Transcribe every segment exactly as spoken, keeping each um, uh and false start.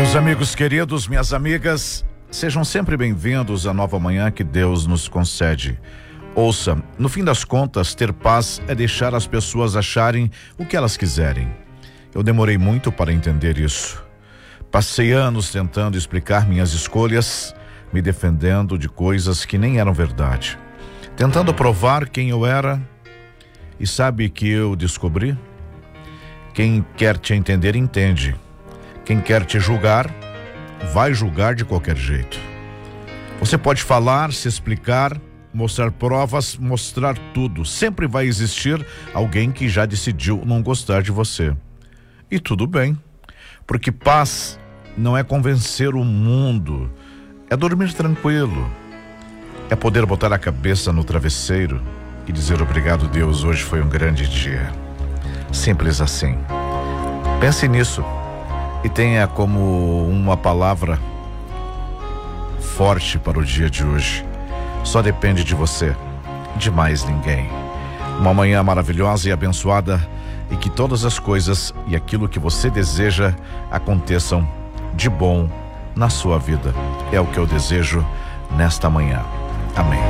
Meus amigos queridos, minhas amigas, sejam sempre bem-vindos à nova manhã que Deus nos concede. Ouça, no fim das contas, ter paz é deixar as pessoas acharem o que elas quiserem. Eu demorei muito para entender isso. Passei anos tentando explicar minhas escolhas, me defendendo de coisas que nem eram verdade, tentando provar quem eu era. E sabe que eu descobri? Quem quer te entender, entende. Quem quer te julgar, vai julgar de qualquer jeito. Você pode falar, se explicar, mostrar provas, mostrar tudo. Sempre vai existir alguém que já decidiu não gostar de você. E tudo bem, porque paz não é convencer o mundo, é dormir tranquilo, é poder botar a cabeça no travesseiro e dizer obrigado, Deus, hoje foi um grande dia. Simples assim. Pense nisso e tenha como uma palavra forte para o dia de hoje. Só depende de você, de mais ninguém. Uma manhã maravilhosa e abençoada, e que todas as coisas e aquilo que você deseja aconteçam de bom na sua vida. É o que eu desejo nesta manhã. Amém.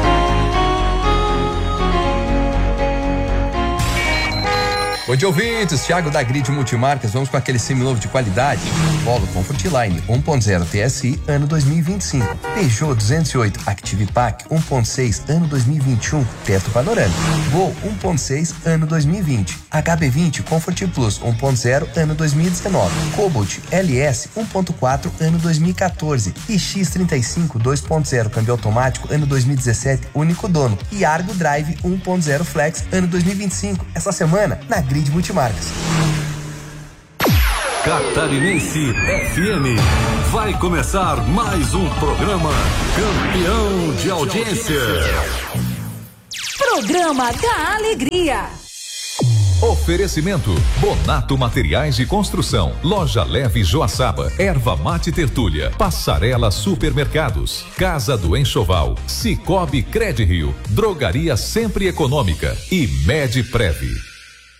Bom dia, ouvintes. Thiago da Grid Multimarcas. Vamos com aquele seminovo de qualidade. Polo Comfortline um ponto zero T S I ano dois mil e vinte e cinco. Peugeot duzentos e oito Active Pack um ponto seis ano dois mil e vinte e um. Teto panorâmico. Gol um ponto seis ano dois mil e vinte. H B vinte Comfort Plus um ponto zero ano dois mil e dezenove. Cobalt L S um ponto quatro ano dois mil e quatorze. E X trinta e cinco dois ponto zero câmbio automático ano dois mil e dezessete, único dono. E Argo Drive um ponto zero Flex ano dois mil e vinte e cinco. Essa semana na Grid Multimarcas. Catarinense F M. Vai começar mais um programa campeão de audiência. Programa da Alegria. Oferecimento: Bonato Materiais de Construção, Loja Leve Joaçaba, Erva Mate Tertúlia, Passarela Supermercados, Casa do Enxoval, Cicobi Credirio, Drogaria Sempre Econômica e Medprev.